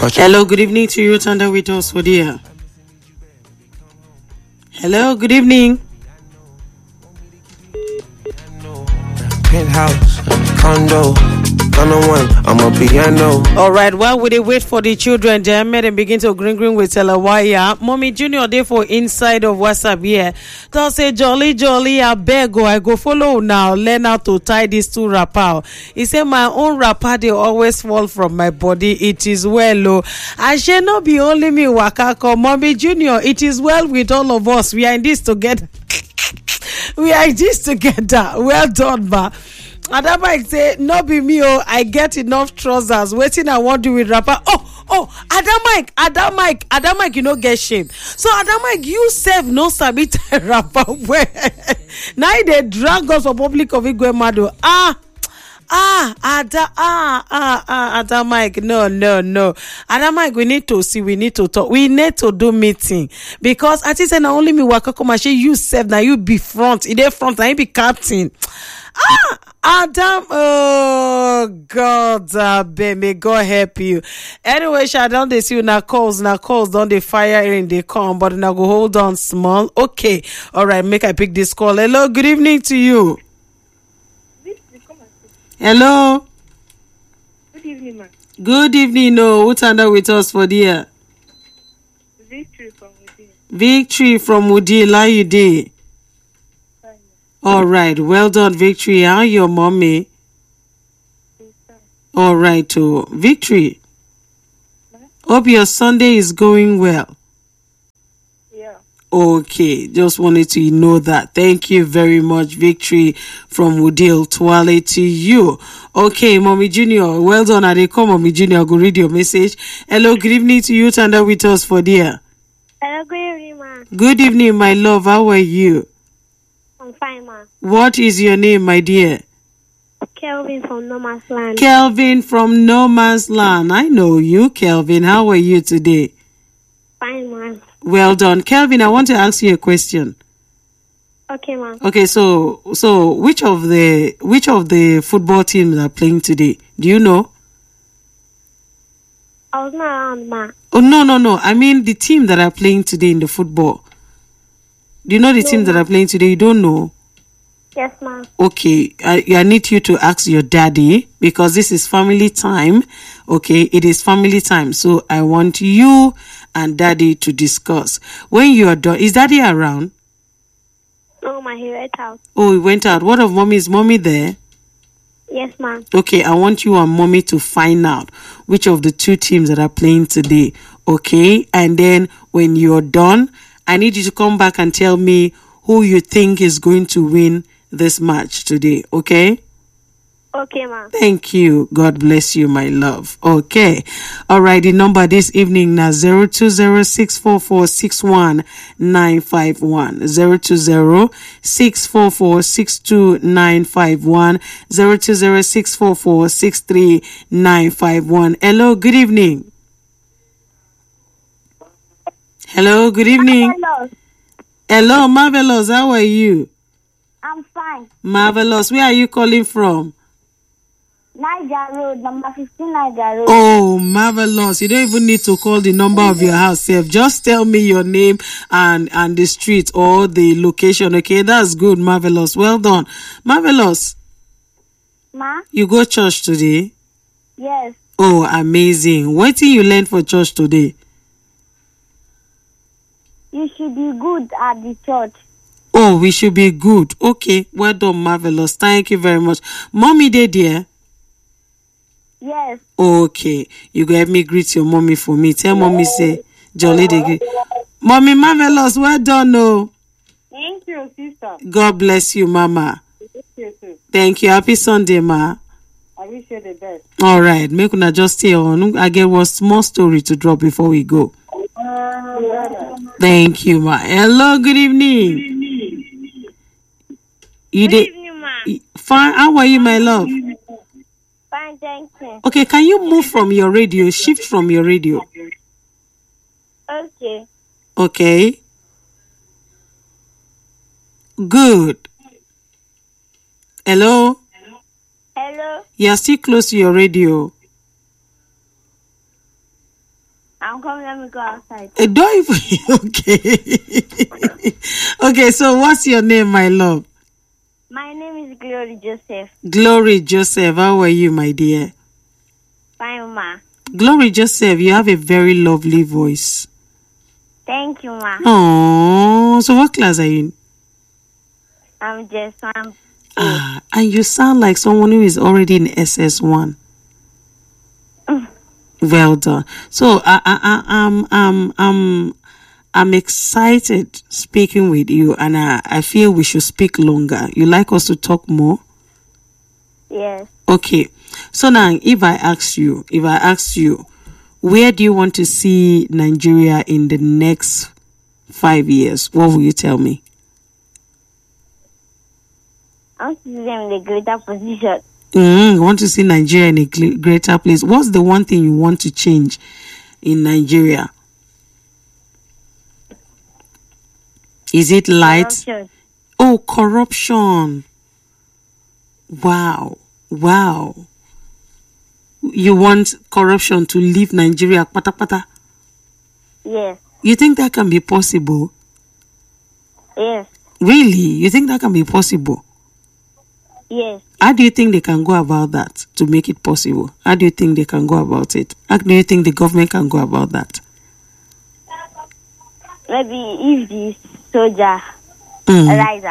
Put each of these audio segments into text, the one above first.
Hello, good evening to you, Tanda with us for dear. Hello, good evening. Penthouse, condo, one, I'm a piano. All right, while we wait for the children, they met and begin to green with Telawaya. Mommy Junior, they for inside of WhatsApp here. They'll say, jolly, I beg I go follow now. Learn how to tie these two wrapper. He said, my own wrapper, they always fall from my body. It is well, oh. I shall not be only me, Wakako. Mommy Junior, it is well with all of us. We are in this together. We are in this together. Well done, ma. Adamike say, no be me, oh, I get enough trousers. Waiting, I want to with rapper. Oh, Adamike, you no get shame. So Adamike, you serve no sabi rapper. Now they drag us for public of Igwemado. Adamike, no. Adamike, we need to see, we need to talk, we need to do meeting. Because I say now only me waka come and you serve, now you be front, in the front, now you be captain. Adam, oh God, may God help you. Anyway, don't they see you now calls, don't they fire in they come, but now go hold on small. Okay, all right, make I pick this call. Hello, good evening to you. Hello. Good evening, ma. Good evening, no. Who's under with us for dear? Victory from Woody. Victory from Woody, lie you day. All right, well done, Victory. How your mommy? All right, too. Victory. Hope your Sunday is going well. Yeah. Okay, just wanted to know that. Thank you very much, Victory from Woodale Twale to you. Okay, Mommy Junior, well done. I come, Mommy Junior, go read your message. Hello, good evening to you, Tanda with us for dear. Hello, good evening, ma. Good evening, my love. How are you? I'm fine, ma. What is your name, my dear? Kelvin from No Man's Land. Kelvin from No Man's Land. I know you, Kelvin. How are you today? Fine, ma. Well done. Kelvin, I want to ask you a question. Okay, ma. Okay, so which of the football teams are playing today? Do you know? I was not around, ma. Oh, no. I mean the team that are playing today in the football. Do you know the team that are playing today? You don't know? Yes, ma. Okay, I need you to ask your daddy because this is family time. Okay, it is family time. So I want you and daddy to discuss. When you are done, is daddy around? No, ma, he went out. Oh, he went out. What of mommy? Is mommy there? Yes, ma. Okay, I want you and mommy to find out which of the two teams that are playing today. Okay, and then when you're done, I need you to come back and tell me who you think is going to win this match today, okay? Okay, ma. Thank you. God bless you, my love. Okay. All right, the number this evening now 02064461951. 02064462951. 02064463951. Hello, good evening. Hello, good evening. Hello, Marvelous. How are you? I'm fine. Marvelous. Where are you calling from? Niger Road, number 15 Niger Road. Oh, Marvelous. You don't even need to call the number of your house, Sef. Just tell me your name and the street or the location. Okay, that's good, Marvelous. Well done. Marvelous. Ma? You go church today? Yes. Oh, amazing. What did you learn for church today? You should be good at the church. Oh, we should be good. Okay, well done, Marvelous. Thank you very much. Mommy, dear? Yes. Okay, you go help me greet your mommy for me. Tell mommy say, Jolly de. Mommy, Marvelous, well done, no. Thank you, sister. God bless you, Mama. Thank you. Happy Sunday, ma. I wish you the best. All right, make una just stay on. I get one small story to drop before we go. Thank you, ma. Hello, good evening. Good evening, ma. Fine. How are you, my love? Fine, thank you. Okay, can you move from your radio? Shift from your radio. Okay. Okay. Good. Hello? Hello? You are still close to your radio. I'm coming. Let me go outside. Don't even. Okay. Okay, so what's your name, my love? My name is Glory Joseph. Glory Joseph. How are you, my dear? Fine, ma. Glory Joseph, you have a very lovely voice. Thank you, ma. Oh, so what class are you in? I'm just one. And you sound like someone who is already in SS1. Well done. So I'm excited speaking with you, and I feel we should speak longer. You like us to talk more? Yes. Okay. So now, if I ask you, where do you want to see Nigeria in the next 5 years? What will you tell me? I want to see them in a greater position. You want to see Nigeria in a greater place. What's the one thing you want to change in Nigeria? Is it light? Corruption. Oh, corruption. Wow. You want corruption to leave Nigeria pata pata? Yes. You think that can be possible? Yes. Really? You think that can be possible? Yes. How do you think they can go about that to make it possible? How do you think they can go about it? How do you think the government can go about that? Maybe if the soldier rise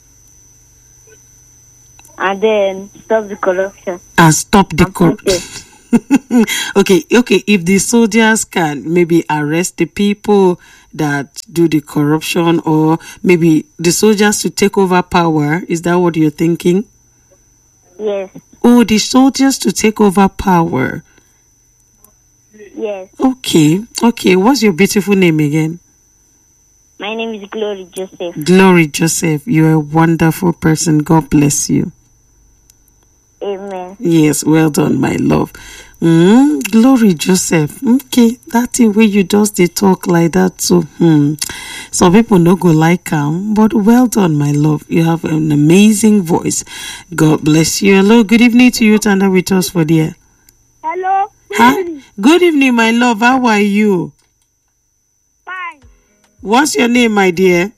and then stop the corruption. And stop the corruption. Okay. If the soldiers can maybe arrest the people that do the corruption, or maybe the soldiers to take over power, is that what you're thinking? Yes. Oh, the soldiers to take over power. Yes. Okay. What's your beautiful name again? My name is Glory Joseph. Glory Joseph. You're a wonderful person. God bless you. Amen. Yes, well done, my love. Glory Joseph. Okay, that thing where you just they talk like that too. Some people no go like him, but well done, my love. You have an amazing voice. God bless you. Hello, good evening to you, Tanda, with us for there. Hello. Good evening, my love. How are you? Fine. What's your name, my dear?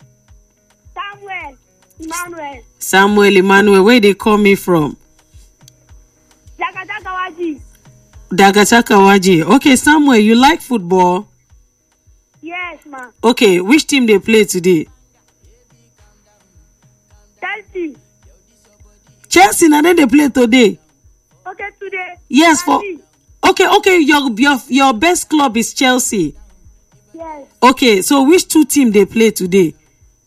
Samuel Emmanuel. Where they call me from? Dagachakawaji. Okay, Samuel, you like football? Yes, ma. Okay, which team they play today? Chelsea, now then they play today. Okay, today. Yes, for okay. Your best club is Chelsea. Yes. Okay, so which two teams they play today?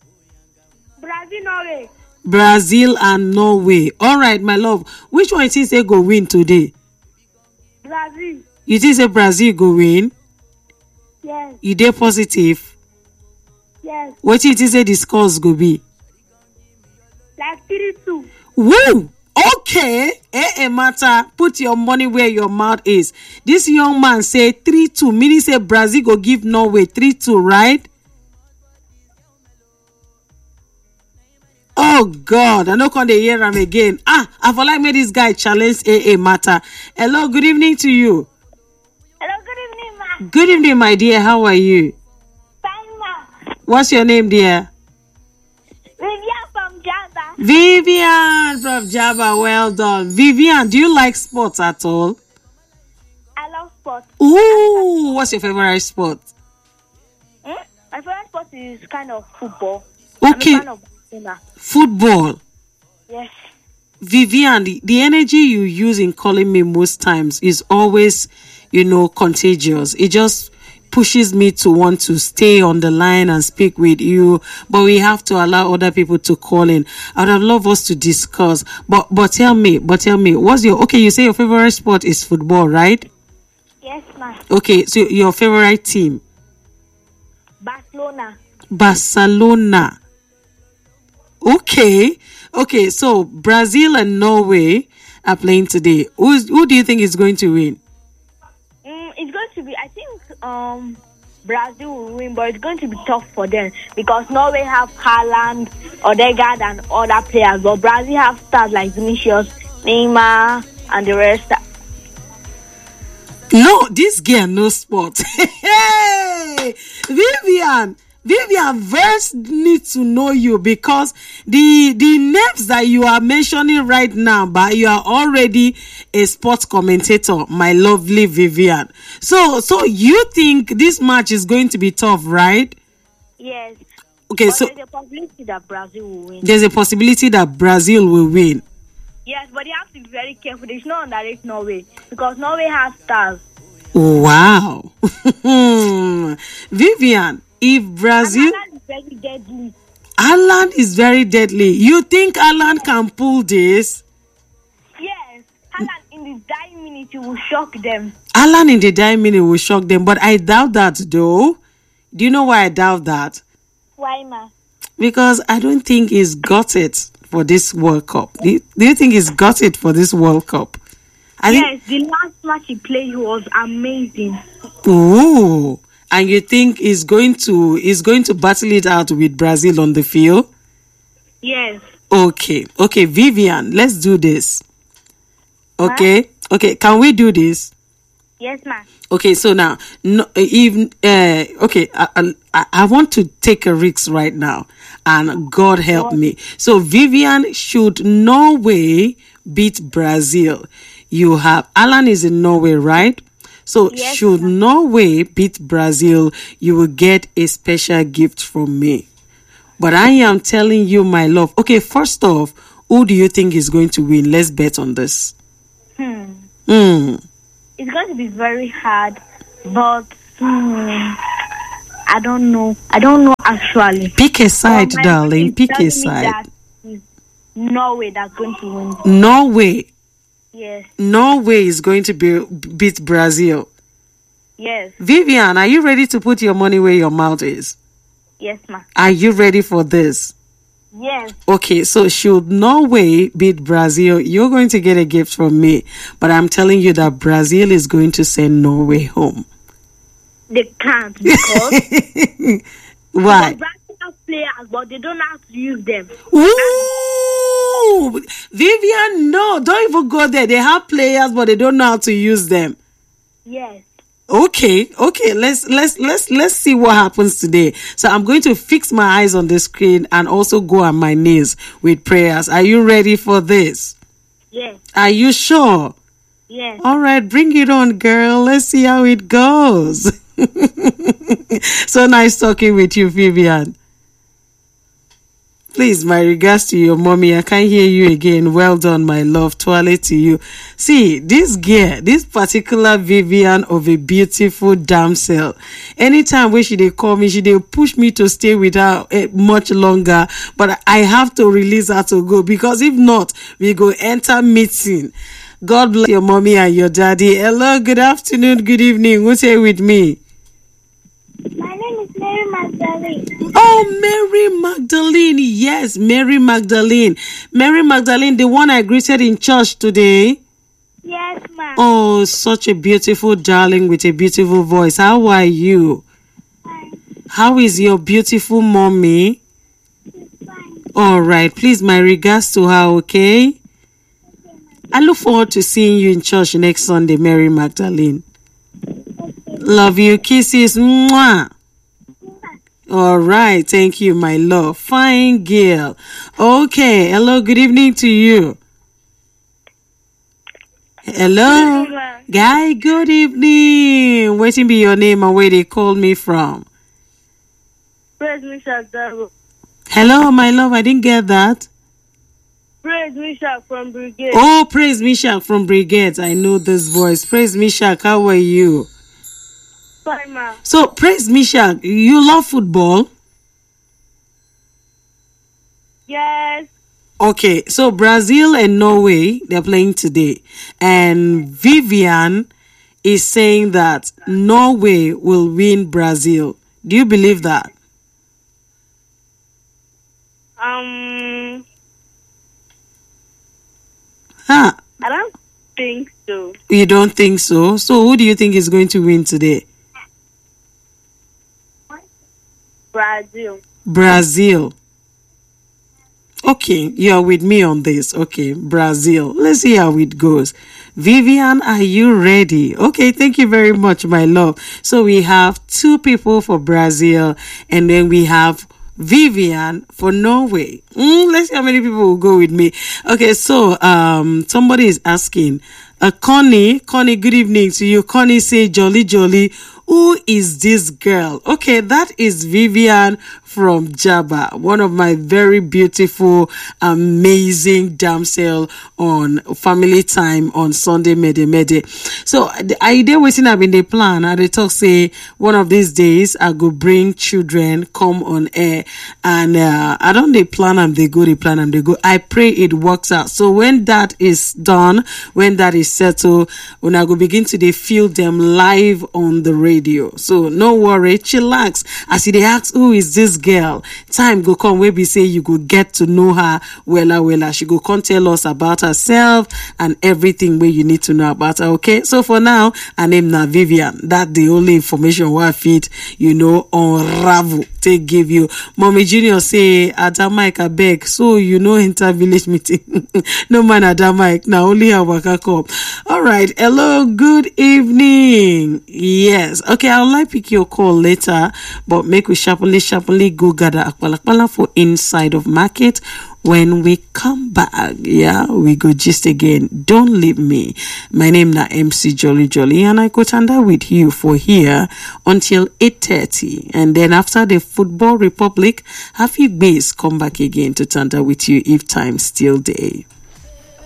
Brazil and Norway. All right, my love. Which one is they go win today? Brazil. You think say Brazil go win? Yes. You dey positive? Yes. What you think say the scores go be? Like 3-2. Woo! Okay. Matter. Put your money where your mouth is. This young man say 3-2. Meaning say Brazil go give Norway 3-2, right? Oh God, I no come dey hear am again. I for like make this guy challenge matter. Hello, good evening to you. Hello, good evening, ma. Good evening, my dear. How are you? Fine, ma. What's your name, dear? Vivian from Java. Vivian from Java. Well done. Vivian, do you like sports at all? I love sports. Ooh, what's your favorite sport? My favorite sport is kind of football. Okay. I'm a fan of football. Yes. Vivian, the energy you use in calling me most times is always, contagious. It just pushes me to want to stay on the line and speak with you, but we have to allow other people to call in. I would have loved us to discuss, but tell me, what's you say your favorite sport is football, right? Yes, ma'am. Okay, so your favorite team? Barcelona. Okay, so Brazil and Norway are playing today. Who do you think is going to win? It's going to be, I think, Brazil will win, but it's going to be tough for them because Norway have Haaland, Odegaard, and other players, but Brazil have stars like Vinicius, Neymar, and the rest. No, this girl no sport. Hey, Vivian, first need to know you because the names that you are mentioning right now, but you are already a sports commentator, my lovely Vivian. So you think this match is going to be tough, right? Yes. Okay, But so there's a possibility that Brazil will win. there's a possibility that Brazil will win. Yes, but they have to be very careful. They should not underrate Norway because Norway has stars. Wow. Vivian, if Brazil... Haaland is very deadly. Alan is very deadly. You think Alan can pull this? Yes, Haaland in the dying minute he will shock them. Alan in the dying minute will shock them, but I doubt that though. Do you know why I doubt that? Why, ma? Because I don't think he's got it for this World Cup. Do you think he's got it for this World Cup? Yes, the last match he played was amazing. Ooh. And you think he's going to battle it out with Brazil on the field? Yes. Okay, Vivian, let's do this. Okay, can we do this? Yes, ma. Okay, so now, I want to take a risk right now, and God help me. So, Vivian, should Norway beat Brazil? You have Alan is in Norway, right? So, Yes, should Norway beat Brazil, you will get a special gift from me. But I am telling you, my love. Okay, first off, who do you think is going to win? Let's bet on this. It's going to be very hard, but I don't know. I don't know actually. Pick a side, My darling. mind Pick is a telling me side. that it's Norway that's going to win. Norway. Yes. Norway is going to beat Brazil. Yes. Vivian, are you ready to put your money where your mouth is? Yes, ma. Are you ready for this? Yes. Okay, so should Norway beat Brazil, you're going to get a gift from me. But I'm telling you that Brazil is going to send Norway home. They can't because Why? Brazil have players, but they don't know how to use them. Ooh! Vivian, no, don't even go there. They have players, but they don't know how to use them. Yes. Okay. Let's see what happens today. So I'm going to fix my eyes on the screen and also go on my knees with prayers. Are you ready for this? Yes. Are you sure? Yes. All right, bring it on, girl. Let's see how it goes. So nice talking with you, Vivian. Please, my regards to your mommy. I can't hear you again. Well done, my love. Toilet to you. See, this girl, this particular Vivian of a beautiful damsel. Anytime when they call me, they push me to stay with her much longer. But I have to release her to go because if not, we go enter meeting. God bless your mommy and your daddy. Hello, good afternoon, good evening. Who's here with me? My name is Mary Magdalene. Oh, Mary Magdalene. Yes, Mary Magdalene. Mary Magdalene, the one I greeted in church today. Yes, ma. Oh, such a beautiful darling with a beautiful voice. How are you? Fine. How is your beautiful mommy? Fine. All right. Please, my regards to her, okay? I look forward to seeing you in church next Sunday, Mary Magdalene. Love you. Kisses. Mwah. All right. Thank you, my love. Fine girl. Okay. Hello. Good evening to you. Hello. Good evening. Guy, good evening. Waiting be your name and where they called me from. Praise Misha. Hello, my love. I didn't get that. Praise Misha from Brigade. Oh, Praise Mishak from Brigade. I know this voice. Praise Mishak. How are you? Fine, ma. So, Praise Mishak, you love football? Yes. Okay, so Brazil and Norway, they're playing today. And Vivian is saying that Norway will win Brazil. Do you believe that? Huh? I don't think so. You don't think so? So who do you think is going to win today? Brazil. Brazil. Okay, you're with me on this. Okay, Brazil. Let's see how it goes. Vivian, are you ready? Okay, thank you very much, my love. So we have 2 people for Brazil, and then we have Vivian for Norway. Let's see how many people will go with me. Okay, so somebody is asking, Connie, good evening to you. Connie say, jolly, who is this girl? Okay, that is Vivian from Jaba, one of my very beautiful, amazing damsel on Family Time on Sunday Mede. So I did waiting up in the plan. I they talk say one of these days I go bring children come on air, and I don't they plan them, they go. I pray it works out. So when that is done, when that is settled, when I go begin to they feel them live on the radio. So no worry, chillax. As they ask who is this girl, time go come where we say you go get to know her wella. She go come tell us about herself and everything where you need to know about her. Okay, so for now, her name na Vivian. That the only information where I feed, unravel. Take give you. Mommy Junior say Adam Mike I beg. So inter-village meeting. No man Adam Mike. Now only a waka come. All right. Hello. Good evening. Yes. Okay. I'll like pick your call later, but make we sharply go gather akpala for inside of market. When we come back, we go just again. Don't leave me. My name na MC Jolly, and I go tanda with you for here until 8:30. And then after the Football Republic, Happy Base come back again to tanda with you if time still there.